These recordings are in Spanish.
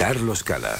Carlos Cala.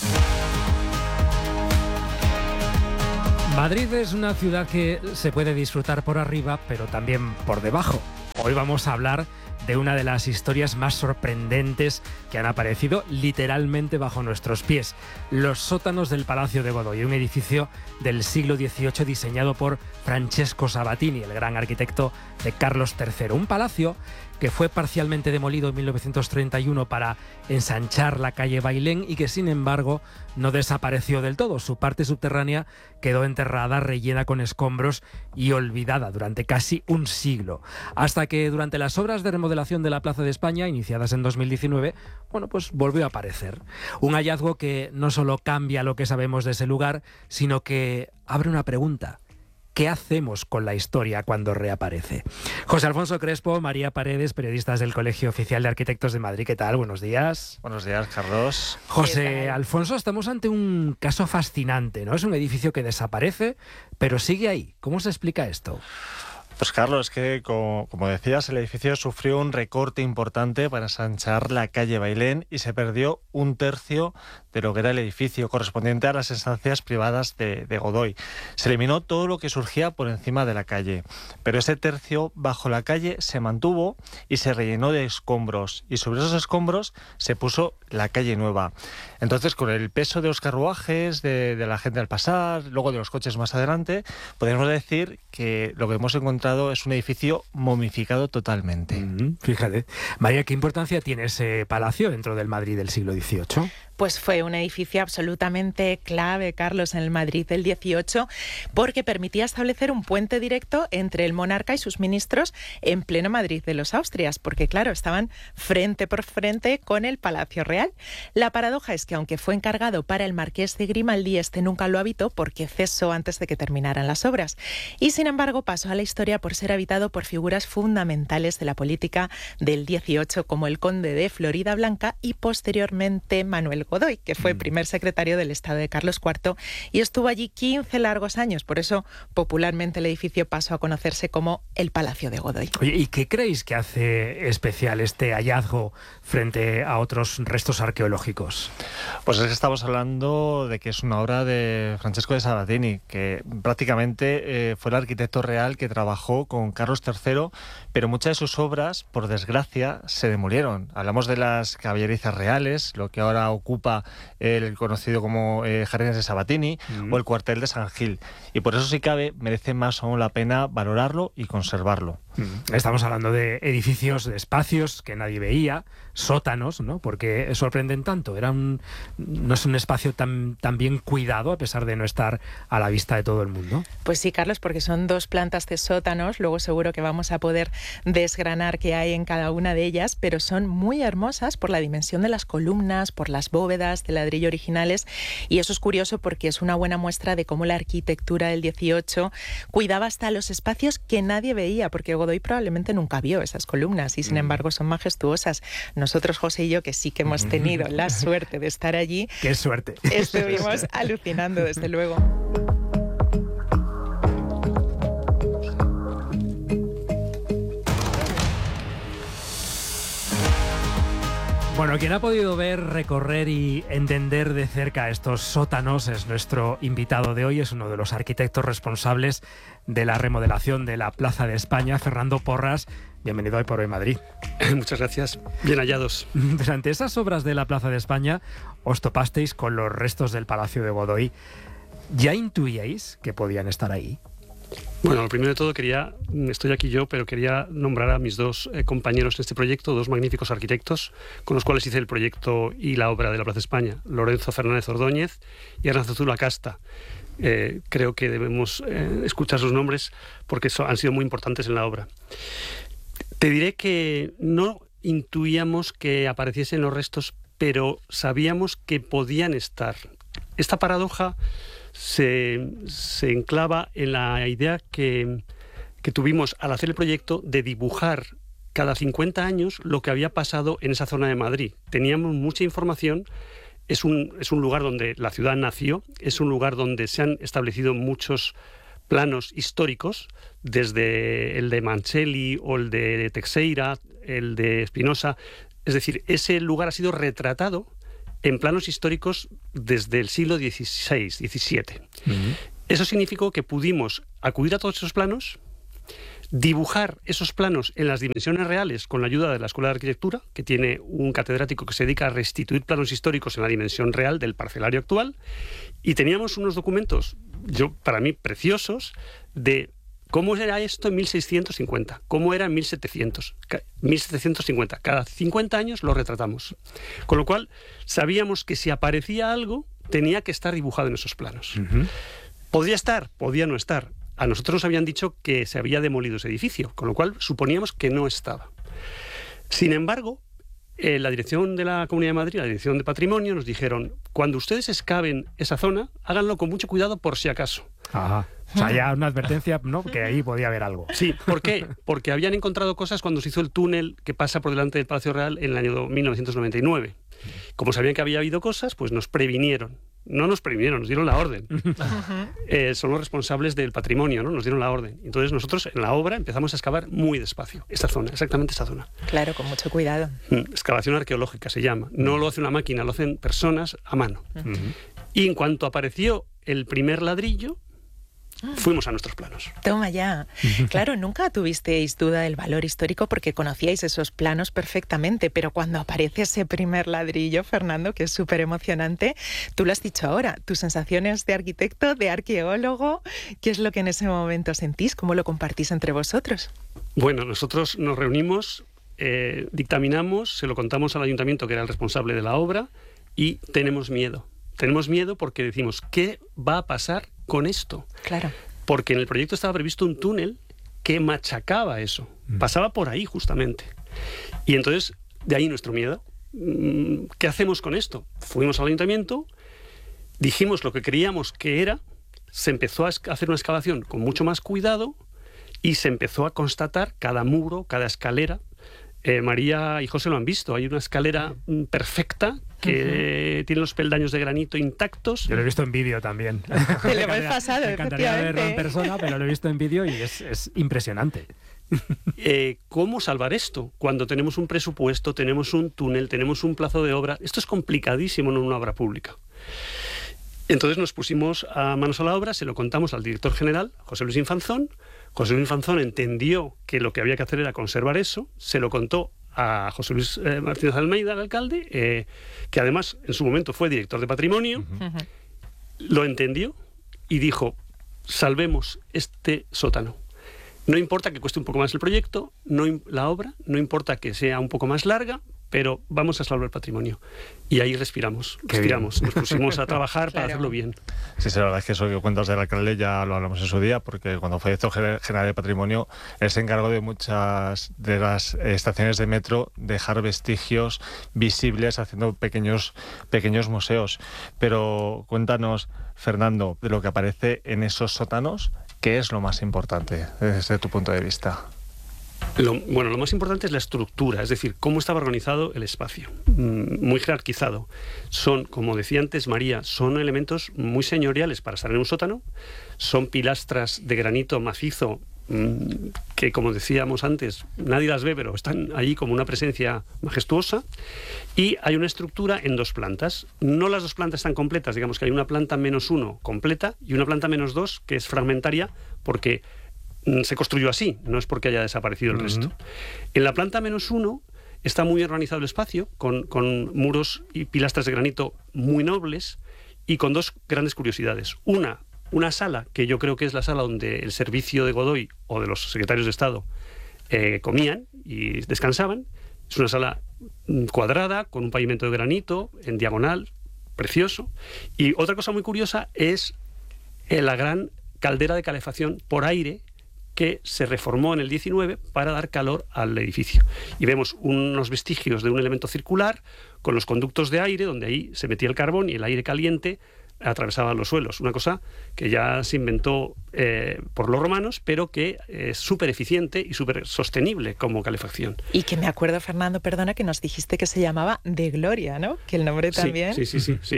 Madrid es una ciudad que se puede disfrutar por arriba, pero también por debajo. Hoy vamos a hablar de una de las historias más sorprendentes que han aparecido literalmente bajo nuestros pies. Los sótanos del Palacio de Godoy, un edificio del siglo XVIII diseñado por Francesco Sabatini, el gran arquitecto de Carlos III. Un palacio que fue parcialmente demolido en 1931 para ensanchar la calle Bailén y que, sin embargo, no desapareció del todo. Su parte subterránea quedó enterrada, rellena con escombros y olvidada durante casi un siglo. Hasta que durante las obras de remodelación de la Plaza de España, iniciadas en 2019, pues volvió a aparecer. Un hallazgo que no solo cambia lo que sabemos de ese lugar, sino que abre una pregunta. ¿Qué hacemos con la historia cuando reaparece? José Alfonso Crespo, María Paredes, periodistas del Colegio Oficial de Arquitectos de Madrid. ¿Qué tal? Buenos días. Buenos días, Carlos. José Alfonso, estamos ante un caso fascinante, ¿no? Es un edificio que desaparece, pero sigue ahí. ¿Cómo se explica esto? Pues Carlos, es que como decías, el edificio sufrió un recorte importante para ensanchar la calle Bailén y se perdió un tercio de lo que era el edificio, correspondiente a las estancias privadas de Godoy. Se eliminó todo lo que surgía por encima de la calle, pero ese tercio bajo la calle se mantuvo y se rellenó de escombros, y sobre esos escombros se puso la calle nueva. Entonces, con el peso de los carruajes, de la gente al pasar, luego de los coches más adelante, podemos decir que lo que hemos encontrado es un edificio momificado totalmente. Fíjate. María, ¿qué importancia tiene ese palacio dentro del Madrid del siglo XVIII? Pues fue un edificio absolutamente clave, Carlos, en el Madrid del XVIII, porque permitía establecer un puente directo entre el monarca y sus ministros en pleno Madrid de los Austrias, porque claro, estaban frente por frente con el Palacio Real. La paradoja es que aunque fue encargado para el marqués de Grimaldi, este nunca lo habitó porque cesó antes de que terminaran las obras. Y sin embargo pasó a la historia por ser habitado por figuras fundamentales de la política del XVIII, como el conde de Floridablanca y posteriormente Manuel Godoy, que fue primer secretario del Estado de Carlos IV y estuvo allí 15 largos años. Por eso, popularmente, el edificio pasó a conocerse como el Palacio de Godoy. Oye, ¿y qué creéis que hace especial este hallazgo frente a otros restos arqueológicos? Pues es que estamos hablando de que es una obra de Francesco de Sabatini, que prácticamente fue el arquitecto real que trabajó con Carlos III, pero muchas de sus obras, por desgracia, se demolieron. Hablamos de las caballerizas reales, lo que ahora ocupa el conocido como Jardines de Sabatini, o el cuartel de San Gil. Y por eso, si cabe, merece más aún la pena valorarlo y conservarlo. Estamos hablando de edificios, de espacios que nadie veía, sótanos, ¿no? Porque sorprenden tanto. No es un espacio tan bien cuidado, a pesar de no estar a la vista de todo el mundo. Pues sí, Carlos, porque son 2 plantas de sótanos. Luego seguro que vamos a poder desgranar qué hay en cada una de ellas, pero son muy hermosas por la dimensión de las columnas, por las bóvedas de ladrillo originales, y eso es curioso porque es una buena muestra de cómo la arquitectura del XVIII cuidaba hasta los espacios que nadie veía, porque Godoy probablemente nunca vio esas columnas y sin embargo son majestuosas. Nosotros, José y yo, que sí que hemos tenido la suerte de estar allí, ¡qué suerte!, estuvimos alucinando, desde luego. Bueno, quien ha podido ver, recorrer y entender de cerca estos sótanos es nuestro invitado de hoy. Es uno de los arquitectos responsables de la remodelación de la Plaza de España, Fernando Porras. Bienvenido a Hoy por Hoy Madrid. Muchas gracias. Bien hallados. Durante esas obras de la Plaza de España os topasteis con los restos del Palacio de Godoy. ¿Ya intuíais que podían estar ahí? Bueno, lo primero de todo estoy aquí yo, pero quería nombrar a mis 2 compañeros en este proyecto, 2 magníficos arquitectos con los cuales hice el proyecto y la obra de la Plaza de España, Lorenzo Fernández Ordóñez y Arnaldo Zula Casta. Creo que debemos escuchar sus nombres porque han sido muy importantes en la obra. Te diré que no intuíamos que apareciesen los restos, pero sabíamos que podían estar. Esta paradoja se enclava en la idea que tuvimos al hacer el proyecto de dibujar cada 50 años lo que había pasado en esa zona de Madrid. Teníamos mucha información. Es un lugar donde la ciudad nació, es un lugar donde se han establecido muchos planos históricos, desde el de Mancelli o el de Teixeira, el de Espinosa. Es decir, ese lugar ha sido retratado en planos históricos desde el siglo XVI, XVII. Eso significó que pudimos acudir a todos esos planos, dibujar esos planos en las dimensiones reales con la ayuda de la Escuela de Arquitectura, que tiene un catedrático que se dedica a restituir planos históricos en la dimensión real del parcelario actual, y teníamos unos documentos, para mí, preciosos, de cómo era esto en 1650, cómo era en 1750. Cada 50 años lo retratamos. Con lo cual, sabíamos que si aparecía algo, tenía que estar dibujado en esos planos. ¿Podría estar? Podía no estar. A nosotros nos habían dicho que se había demolido ese edificio, con lo cual suponíamos que no estaba. Sin embargo, la dirección de la Comunidad de Madrid, la dirección de Patrimonio, nos dijeron: cuando ustedes excaven esa zona, háganlo con mucho cuidado por si acaso. Ajá. O sea, ya una advertencia, ¿no?, que ahí podía haber algo. Sí, ¿por qué? Porque habían encontrado cosas cuando se hizo el túnel que pasa por delante del Palacio Real en el año 1999. Como sabían que había habido cosas, pues nos previnieron. No nos previnieron, nos dieron la orden. Son los responsables del patrimonio, ¿no? Nos dieron la orden. Entonces nosotros en la obra empezamos a excavar muy despacio esa zona, exactamente esa zona. Claro, con mucho cuidado. Excavación arqueológica se llama. No lo hace una máquina, lo hacen personas a mano. Y en cuanto apareció el primer ladrillo, fuimos a nuestros planos. Toma ya. Claro, nunca tuvisteis duda del valor histórico porque conocíais esos planos perfectamente, pero cuando aparece ese primer ladrillo, Fernando, que es súper emocionante, tú lo has dicho ahora, tus sensaciones de arquitecto, de arqueólogo, ¿qué es lo que en ese momento sentís? ¿Cómo lo compartís entre vosotros? Bueno, nosotros nos reunimos, dictaminamos, se lo contamos al ayuntamiento, que era el responsable de la obra, y tenemos miedo. Tenemos miedo porque decimos, ¿qué va a pasar con esto? Claro. Porque en el proyecto estaba previsto un túnel que machacaba eso. Pasaba por ahí, justamente. Y entonces, de ahí nuestro miedo. ¿Qué hacemos con esto? Fuimos al ayuntamiento, dijimos lo que creíamos que era, se empezó a hacer una excavación con mucho más cuidado y se empezó a constatar cada muro, cada escalera. María y José lo han visto. Hay una escalera perfecta que tiene los peldaños de granito intactos. Yo lo he visto en vídeo también. Te lo he pasado, me encantaría verlo en persona, pero lo he visto en vídeo y es impresionante. ¿Cómo salvar esto? Cuando tenemos un presupuesto, tenemos un túnel, tenemos un plazo de obra. Esto es complicadísimo en una obra pública. Entonces nos pusimos a manos a la obra, se lo contamos al director general, José Luis Infanzón. José Luis Infanzón entendió que lo que había que hacer era conservar eso, se lo contó a José Luis Martínez Almeida, el alcalde, que además en su momento fue director de Patrimonio, lo entendió y dijo, salvemos este sótano. No importa que cueste un poco más el proyecto, la obra, no importa que sea un poco más larga, pero vamos a salvar el patrimonio. Y ahí respiramos. Nos pusimos a trabajar para hacerlo bien. Sí, la verdad es que eso que cuentas del alcalde ya lo hablamos en su día, porque cuando fue director general de Patrimonio, él se encargó de muchas de las estaciones de metro dejar vestigios visibles, haciendo pequeños museos. Pero cuéntanos, Fernando, de lo que aparece en esos sótanos, ¿qué es lo más importante desde tu punto de vista? Lo más importante es la estructura, es decir, cómo estaba organizado el espacio, muy jerarquizado. Son, como decía antes María, son elementos muy señoriales para estar en un sótano, son pilastras de granito macizo que, como decíamos antes, nadie las ve, pero están allí como una presencia majestuosa, y hay una estructura en dos plantas. No las dos plantas están completas, digamos que hay una planta -1 completa y una planta -2 que es fragmentaria porque se construyó así, no es porque haya desaparecido el resto. En la planta -1 está muy organizado el espacio, con muros y pilastras de granito muy nobles y con dos grandes curiosidades. Una sala, que yo creo que es la sala donde el servicio de Godoy o de los secretarios de Estado comían y descansaban. Es una sala cuadrada, con un pavimento de granito, en diagonal, precioso. Y otra cosa muy curiosa es la gran caldera de calefacción por aire que se reformó en el 19 para dar calor al edificio. Y vemos unos vestigios de un elemento circular con los conductos de aire, donde ahí se metía el carbón y el aire caliente atravesaba los suelos. Una cosa que ya se inventó por los romanos, pero que es súper eficiente y súper sostenible como calefacción. Y que me acuerdo, Fernando, perdona, que nos dijiste que se llamaba De Gloria, ¿no? Que el nombre también... Sí,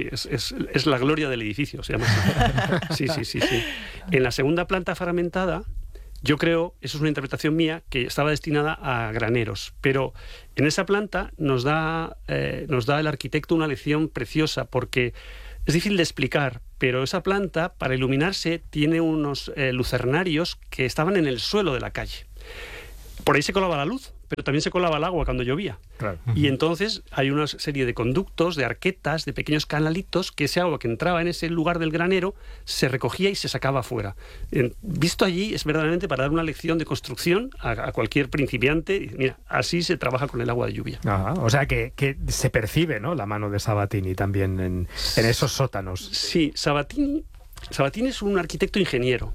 es la gloria del edificio, se llama así. Sí. En la segunda planta fragmentada, Yo creo, eso es una interpretación mía, que estaba destinada a graneros, pero en esa planta nos da el arquitecto una lección preciosa, porque es difícil de explicar, pero esa planta, para iluminarse, tiene unos lucernarios que estaban en el suelo de la calle. Por ahí se colaba la luz, pero también se colaba el agua cuando llovía. Claro. Y entonces hay una serie de conductos, de arquetas, de pequeños canalitos, que ese agua que entraba en ese lugar del granero se recogía y se sacaba afuera. Visto allí, es verdaderamente para dar una lección de construcción a cualquier principiante. Mira, así se trabaja con el agua de lluvia. Ajá, o sea que se percibe, ¿no?, la mano de Sabatini también en esos sótanos. Sí, Sabatini es un arquitecto ingeniero.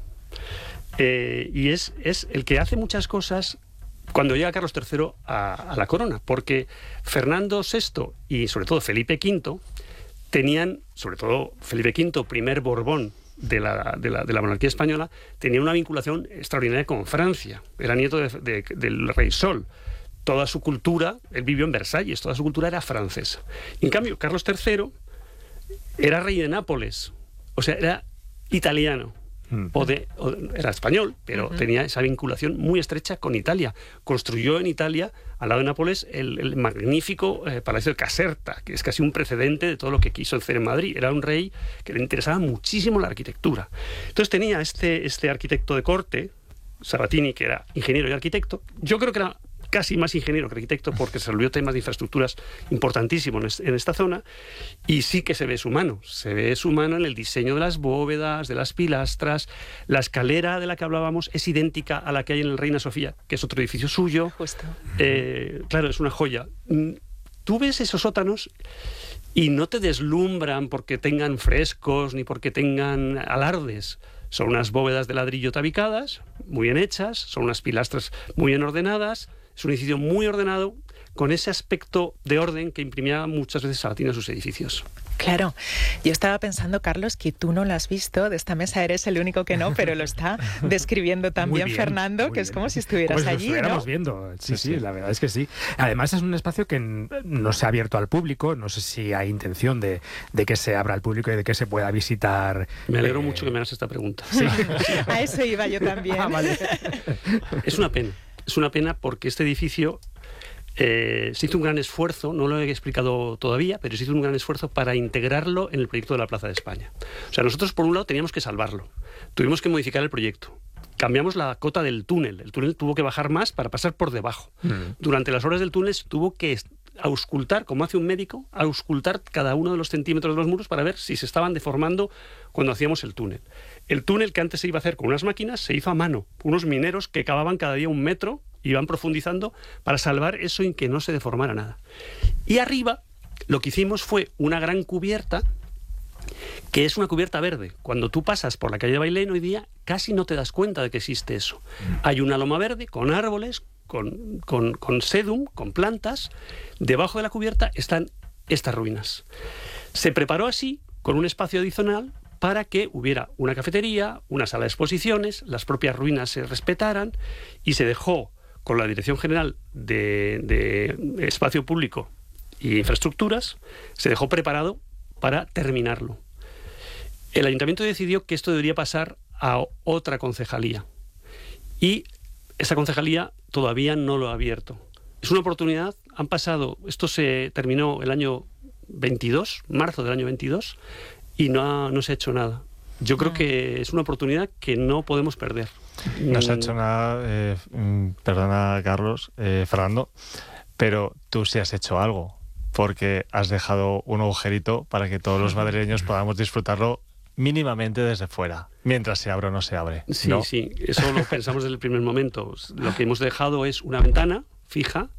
Y es el que hace muchas cosas cuando llega Carlos III a la corona, porque Fernando VI y sobre todo Felipe V tenían, sobre todo Felipe V, primer Borbón de la monarquía española, tenía una vinculación extraordinaria con Francia. Era nieto del rey Sol. Toda su cultura, él vivió en Versalles, toda su cultura era francesa. En cambio, Carlos III era rey de Nápoles, o sea, era italiano. Era español, pero tenía esa vinculación muy estrecha con Italia. Construyó en Italia, al lado de Nápoles, el magnífico Palacio de Caserta, que es casi un precedente de todo lo que quiso hacer en Madrid. Era un rey que le interesaba muchísimo la arquitectura. Entonces tenía este arquitecto de corte, Sabatini, que era ingeniero y arquitecto. Yo creo que era casi más ingeniero que arquitecto, porque se resolvió temas de infraestructuras importantísimos en esta zona, y sí que se ve su mano en el diseño de las bóvedas, de las pilastras. La escalera de la que hablábamos es idéntica a la que hay en el Reina Sofía, que es otro edificio suyo. Justo. Claro, es una joya. Tú ves esos sótanos y no te deslumbran porque tengan frescos ni porque tengan alardes. Son unas bóvedas de ladrillo tabicadas, muy bien hechas, son unas pilastras muy bien ordenadas. Es un edificio muy ordenado, con ese aspecto de orden que imprimía muchas veces Sabatini a sus edificios. Claro, yo estaba pensando, Carlos, que tú no lo has visto, de esta mesa eres el único que no, pero lo está describiendo también bien, Fernando, que es como si estuvieras allí, ¿no? Estuviéramos viendo, sí, la verdad es que sí. Además es un espacio que no se ha abierto al público, no sé si hay intención de que se abra al público y de que se pueda visitar. Me alegro mucho que me hagas esta pregunta. Sí. A eso iba yo también. Vale. Es una pena porque este edificio se hizo un gran esfuerzo, no lo he explicado todavía, pero se hizo un gran esfuerzo para integrarlo en el proyecto de la Plaza de España. O sea, nosotros por un lado teníamos que salvarlo, tuvimos que modificar el proyecto. Cambiamos la cota del túnel, el túnel tuvo que bajar más para pasar por debajo. Durante las obras del túnel tuvo que auscultar, como hace un médico, auscultar cada uno de los centímetros de los muros para ver si se estaban deformando cuando hacíamos el túnel. El túnel que antes se iba a hacer con unas máquinas se hizo a mano, unos mineros que cavaban cada día 1 metro, iban profundizando para salvar eso y que no se deformara nada. Y arriba lo que hicimos fue una gran cubierta, que es una cubierta verde. Cuando tú pasas por la calle Bailén hoy día casi no te das cuenta de que existe eso. Hay una loma verde con árboles, con sedum, con plantas. Debajo de la cubierta están estas ruinas. Se preparó así, con un espacio adicional, para que hubiera una cafetería, una sala de exposiciones, las propias ruinas se respetaran, y se dejó con la Dirección General de Espacio Público y Infraestructuras, se dejó preparado para terminarlo. El ayuntamiento decidió que esto debería pasar a otra concejalía, y esa concejalía todavía no lo ha abierto. Es una oportunidad, esto se terminó el año 22, marzo del año 22, y no se ha hecho nada. Yo creo que es una oportunidad que no podemos perder. No se ha hecho nada, perdona Carlos, Fernando, pero tú sí has hecho algo, porque has dejado un agujerito para que todos los madrileños podamos disfrutarlo mínimamente desde fuera, mientras se abre o no se abre. Sí, ¿no? sí, eso lo pensamos desde el primer momento. Lo que hemos dejado es una ventana fija,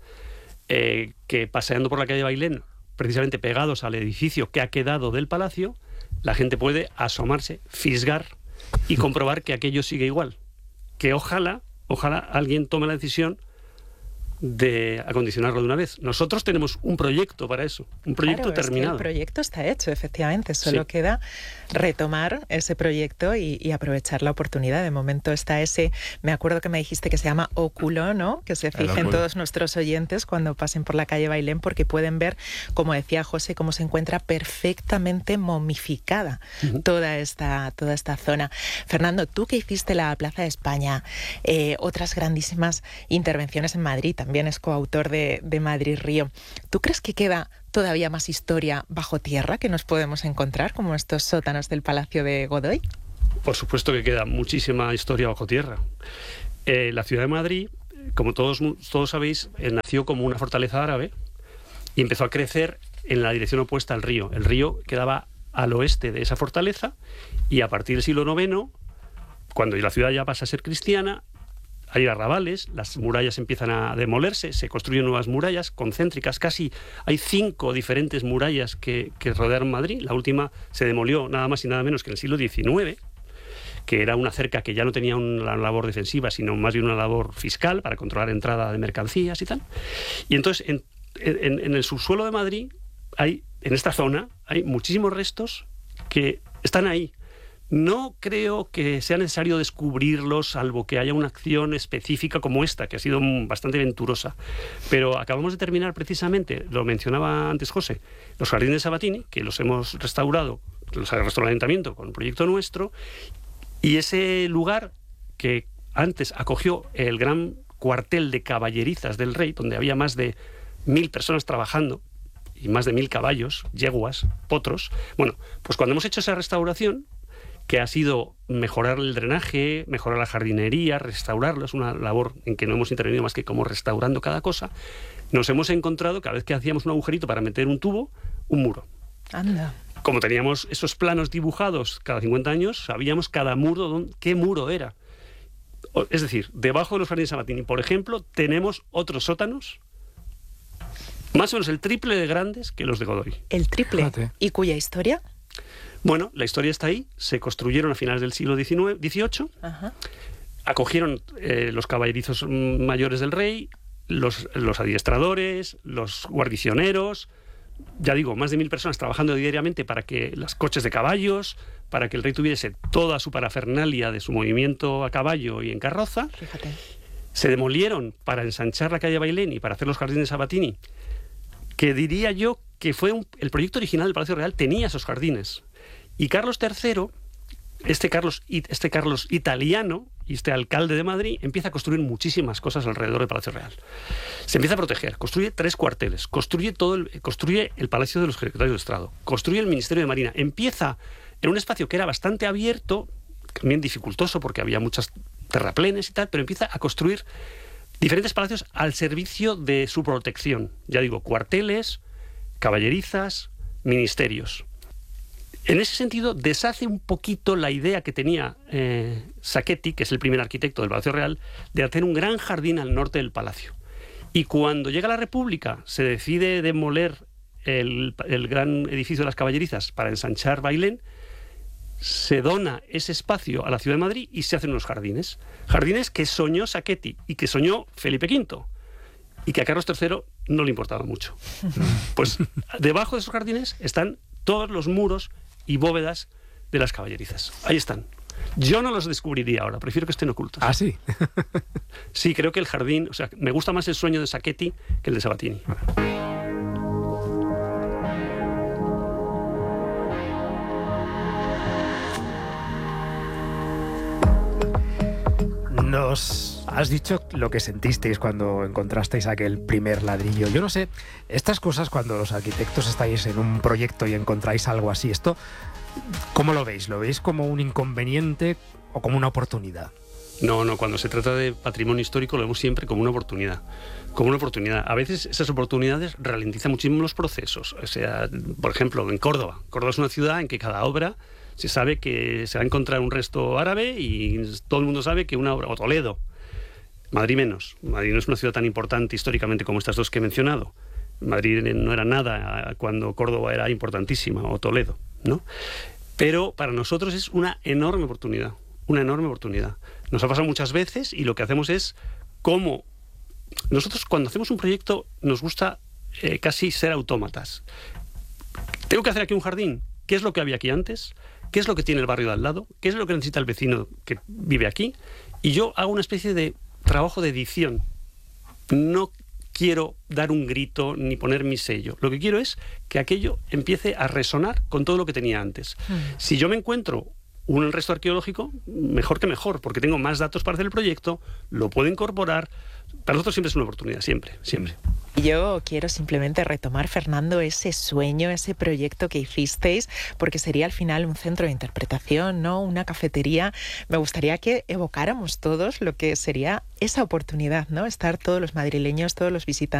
que paseando por la calle Bailén, precisamente pegados al edificio que ha quedado del palacio, la gente puede asomarse, fisgar y comprobar que aquello sigue igual. Que ojalá alguien tome la decisión de acondicionarlo de una vez. Nosotros tenemos un proyecto para eso, un proyecto terminado. El proyecto está hecho, efectivamente. Solo queda retomar ese proyecto y aprovechar la oportunidad. De momento está ese, me acuerdo que me dijiste que se llama óculo, ¿no? Que se fijen todos nuestros oyentes cuando pasen por la calle Bailén, porque pueden ver, como decía José, cómo se encuentra perfectamente momificada toda esta zona. Fernando, tú que hiciste la Plaza de España, otras grandísimas intervenciones en Madrid, también es coautor de Madrid Río. ¿Tú crees que queda todavía más historia bajo tierra que nos podemos encontrar, como estos sótanos del Palacio de Godoy? Por supuesto que queda muchísima historia bajo tierra. La ciudad de Madrid, como todos sabéis, nació como una fortaleza árabe y empezó a crecer en la dirección opuesta al río. El río quedaba al oeste de esa fortaleza y a partir del siglo IX, cuando la ciudad ya pasa a ser cristiana, hay arrabales, las murallas empiezan a demolerse, se construyen nuevas murallas concéntricas, casi hay 5 diferentes murallas que rodearon Madrid. La última se demolió nada más y nada menos que en el siglo XIX, que era una cerca que ya no tenía una labor defensiva, sino más bien una labor fiscal para controlar entrada de mercancías y tal. Y entonces en el subsuelo de Madrid, en esta zona, hay muchísimos restos que están ahí. No creo que sea necesario descubrirlos, salvo que haya una acción específica como esta, que ha sido bastante venturosa. Pero acabamos de terminar precisamente, lo mencionaba antes José, los jardines de Sabatini, que los hemos restaurado, los ha restaurado el Ayuntamiento con un proyecto nuestro, y ese lugar que antes acogió el gran cuartel de caballerizas del rey, donde había más de 1.000 personas trabajando, y más de 1.000 caballos, yeguas, potros. Bueno, pues cuando hemos hecho esa restauración, que ha sido mejorar el drenaje, mejorar la jardinería, restaurarlo, es una labor en que no hemos intervenido más que como restaurando cada cosa, nos hemos encontrado, cada vez que hacíamos un agujerito para meter un tubo, un muro. Anda. Como teníamos esos planos dibujados cada 50 años, sabíamos cada muro, qué muro era. Es decir, debajo de los jardines de Sabatini, por ejemplo, tenemos otros sótanos, más o menos el triple de grandes que los de Godoy. El triple. Fíjate. ¿Y cuya historia? Bueno, la historia está ahí. Se construyeron a finales del siglo XVIII. Ajá. Acogieron los caballerizos mayores del rey, los adiestradores, los guarnicioneros. Ya digo, más de 1.000 personas trabajando diariamente para que los coches de caballos, para que el rey tuviese toda su parafernalia de su movimiento a caballo y en carroza. Fíjate. Se demolieron para ensanchar la calle Bailén y para hacer los jardines de Sabatini, que diría yo que fue el proyecto original del Palacio Real, tenía esos jardines. Y Carlos III, este Carlos italiano, y este alcalde de Madrid, empieza a construir muchísimas cosas alrededor del Palacio Real. Se empieza a proteger, construye 3 cuarteles, construye el Palacio de los Secretarios de Estado, construye el Ministerio de Marina, empieza en un espacio que era bastante abierto, también dificultoso porque había muchas terraplenes y tal, pero empieza a construir diferentes palacios al servicio de su protección. Ya digo, cuarteles, caballerizas, ministerios. En ese sentido, deshace un poquito la idea que tenía Sacchetti, que es el primer arquitecto del Palacio Real, de hacer un gran jardín al norte del palacio. Y cuando llega la República, se decide demoler el gran edificio de las caballerizas para ensanchar Bailén, se dona ese espacio a la ciudad de Madrid y se hacen unos jardines. Jardines que soñó Sacchetti y que soñó Felipe V. Y que a Carlos III no le importaba mucho. Pues debajo de esos jardines están todos los muros y bóvedas de las caballerizas. Ahí están. Yo no los descubriría ahora, prefiero que estén ocultos. ¿Ah, sí? Sí, creo que el jardín... O sea, me gusta más el sueño de Sacchetti que el de Sabatini. Nos has dicho lo que sentisteis cuando encontrasteis aquel primer ladrillo. Yo no sé, estas cosas cuando los arquitectos estáis en un proyecto y encontráis algo así, esto, ¿cómo lo veis? ¿Lo veis como un inconveniente o como una oportunidad? No, cuando se trata de patrimonio histórico lo vemos siempre como una oportunidad. Como una oportunidad. A veces esas oportunidades ralentizan muchísimo los procesos. O sea, por ejemplo, en Córdoba. Córdoba es una ciudad en que cada obra se sabe que se va a encontrar un resto árabe y todo el mundo sabe que una obra... O Toledo. Madrid menos. Madrid no es una ciudad tan importante históricamente como estas dos que he mencionado. Madrid no era nada cuando Córdoba era importantísima, o Toledo, ¿no? Pero para nosotros es una enorme oportunidad. Una enorme oportunidad. Nos ha pasado muchas veces y lo que hacemos es cómo nosotros cuando hacemos un proyecto nos gusta casi ser autómatas. Tengo que hacer aquí un jardín. ¿Qué es lo que había aquí antes? ¿Qué es lo que tiene el barrio de al lado? ¿Qué es lo que necesita el vecino que vive aquí? Y yo hago una especie de trabajo de edición. No quiero dar un grito ni poner mi sello. Lo que quiero es que aquello empiece a resonar con todo lo que tenía antes. Si yo me encuentro un resto arqueológico, mejor que mejor, porque tengo más datos para hacer el proyecto, lo puedo incorporar. Para nosotros siempre es una oportunidad, siempre. Yo quiero simplemente retomar, Fernando, ese sueño, ese proyecto que hicisteis, porque sería al final un centro de interpretación, ¿no? Una cafetería. Me gustaría que evocáramos todos lo que sería esa oportunidad, ¿no? Estar todos los madrileños, todos los visitantes